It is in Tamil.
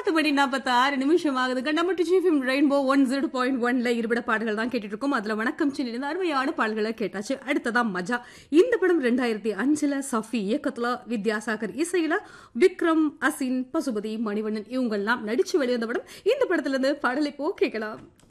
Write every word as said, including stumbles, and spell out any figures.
பத்து மணி நாற்பத்தி ஆறு நிமிஷம் ஆகுதுங்க. நம்ம டிஜிஎஃப்எம் ரெயின்போ ஒன் ஜீரோ பாயிண்ட் ஒன்ல இருபட பாடல்கள் தான் கேட்டுட்டு இருக்கோம். அதுல வணக்கம் சின்ன அருமையான பாடல்களை கேட்டாச்சு. அடுத்ததான் மஜா. இந்த படம் ரெண்டாயிரத்தி அஞ்சுல சஃபி இயக்கத்துல, வித்யாசாகர் இசையில, விக்ரம், அசின், பசுபதி, மணிவண்ணன் இவங்கெல்லாம் நடிச்சு வெளிவந்த படம். இந்த படத்துல இருந்து பாடலை போ கேட்கலாம்.